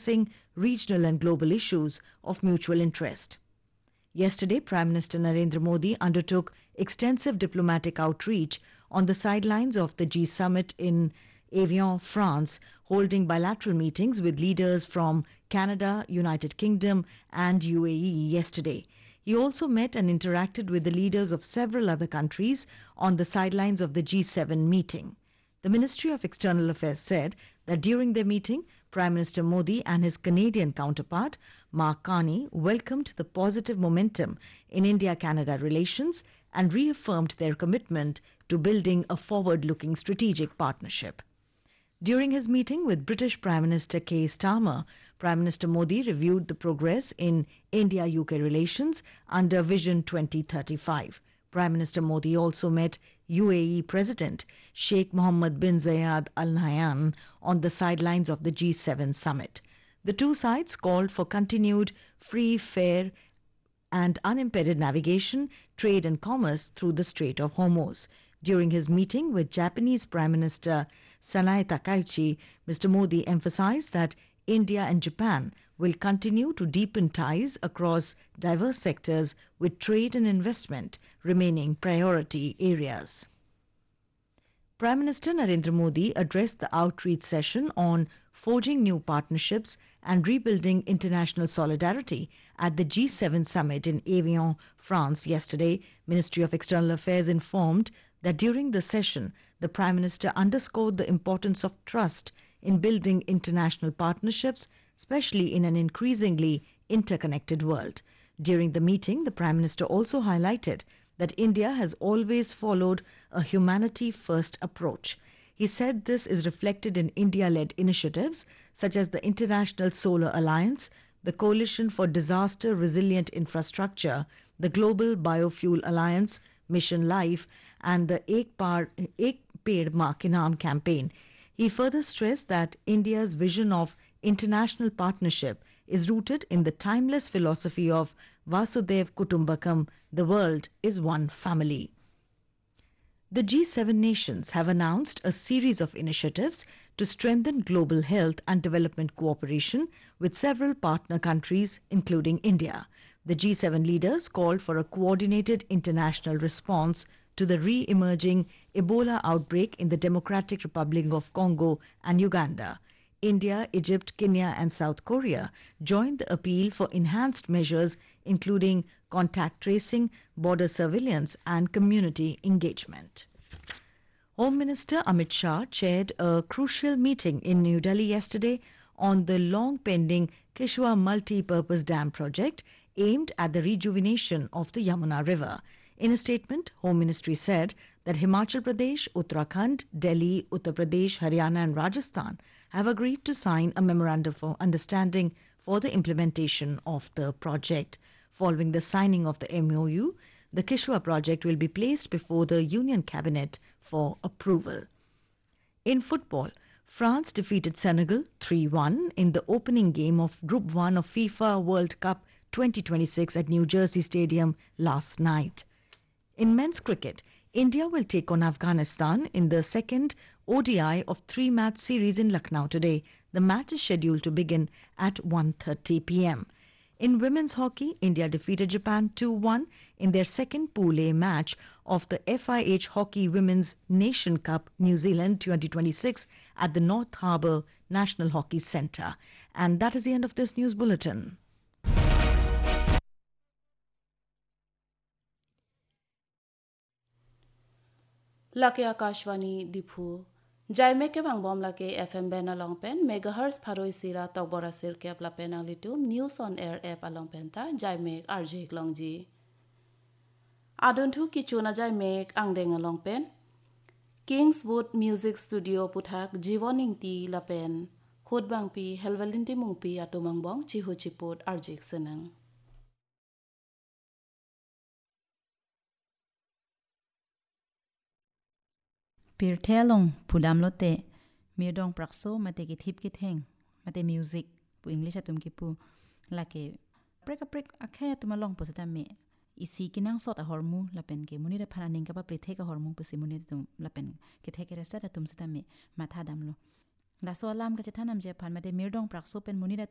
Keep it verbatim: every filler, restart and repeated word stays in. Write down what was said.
regional and global issues of mutual interest. Yesterday, Prime Minister Narendra Modi undertook extensive diplomatic outreach on the sidelines of the G summit in Evian, France, holding bilateral meetings with leaders from Canada, United Kingdom and U A E yesterday. He also met and interacted with the leaders of several other countries on the sidelines of the G seven meeting. The Ministry of External Affairs said that during their meeting, Prime Minister Modi and his Canadian counterpart, Mark Carney, welcomed the positive momentum in India-Canada relations and reaffirmed their commitment to building a forward-looking strategic partnership. During his meeting with British Prime Minister Keir Starmer, Prime Minister Modi reviewed the progress in India-U K relations under Vision twenty thirty-five. Prime Minister Modi also met U A E President Sheikh Mohammed bin Zayed Al Nahyan on the sidelines of the G seven summit. The two sides called for continued free, fair and unimpeded navigation, trade and commerce through the Strait of Hormuz. During his meeting with Japanese Prime Minister Sanae Takaichi, Mister Modi emphasized that India and Japan will continue to deepen ties across diverse sectors, with trade and investment remaining priority areas. Prime Minister Narendra Modi addressed the outreach session on forging new partnerships and rebuilding international solidarity at the G seven summit in Evian, France yesterday. Ministry of External Affairs informed that during the session, the Prime Minister underscored the importance of trust in building international partnerships, especially in an increasingly interconnected world. During the meeting, the Prime Minister also highlighted that India has always followed a humanity-first approach. He said this is reflected in India-led initiatives such as the International Solar Alliance, the Coalition for Disaster Resilient Infrastructure, the Global Biofuel Alliance, Mission Life and the Ek, Par, Ek Ped Maa Ke Naam campaign. He further stressed that India's vision of international partnership is rooted in the timeless philosophy of Vasudhaiv Kutumbakam, the world is one family. The G seven nations have announced a series of initiatives to strengthen global health and development cooperation with several partner countries, including India. The G seven leaders called for a coordinated international response to the re-emerging Ebola outbreak in the Democratic Republic of Congo and Uganda. India, Egypt, Kenya and South Korea joined the appeal for enhanced measures including contact tracing, border surveillance and community engagement. Home Minister Amit Shah chaired a crucial meeting in New Delhi yesterday on the long-pending Kishwa Multi-Purpose Dam project aimed at the rejuvenation of the Yamuna River. In a statement, Home Ministry said that Himachal Pradesh, Uttarakhand, Delhi, Uttar Pradesh, Haryana and Rajasthan have agreed to sign a memorandum of understanding for the implementation of the project. Following the signing of the M O U, the Kishwa project will be placed before the Union Cabinet for approval. In football, France defeated Senegal three one in the opening game of Group one of FIFA World Cup twenty twenty-six at New Jersey Stadium last night. In men's cricket, India will take on Afghanistan in the second O D I of three-match series in Lucknow today. The match is scheduled to begin at one thirty p m In women's hockey, India defeated Japan two one in their second Pool A match of the F I H Hockey Women's Nation Cup New Zealand twenty twenty-six at the North Harbour National Hockey Centre. And that is the end of this news bulletin. Lake Akashvani Dipu Jaime ke bang bom lake F M ben along pen megahertz pharoi sira tokbora sir ke apla penalitum news on air app along penta Jaime R J Klongji Adontu kichuna Jaime angdeng along pen Kingswood Music Studio puthak Jiwoning ti la pen khod bang pi helvalinti mungpi atumang bong chihu chipot R J senang Pir thelong pudam lote mirdong prakso mate ki thip ki theng mate music pu english atum ki pu lake prek prek akhe tumalong posita me isi kinang sot a hormu lapen ke munira phana ning ka pa prithe ka hormu pusi munira tum lapen ke the ke resta tum sita me matha damlo da so alam ka chethanam je phan mate mirdong prakso pen munira